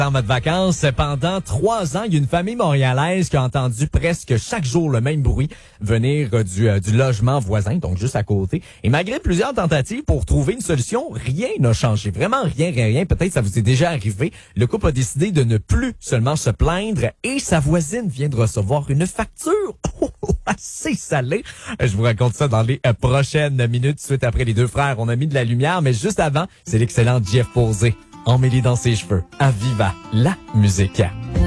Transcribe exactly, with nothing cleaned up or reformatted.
En mode vacances, pendant trois ans, il y a une famille montréalaise qui a entendu presque chaque jour le même bruit venir euh, du, euh, du logement voisin, donc juste à côté. Et malgré plusieurs tentatives pour trouver une solution, rien n'a changé. Vraiment rien, rien, rien. Peut-être ça vous est déjà arrivé. Le couple a décidé de ne plus seulement se plaindre et sa voisine vient de recevoir une facture assez salée. Je vous raconte ça dans les euh, prochaines minutes. Suite après les deux frères, on a mis de la lumière, mais juste avant, c'est l'excellent Jeff Posey. Emmêlé dans ses cheveux. À Viva, la musique.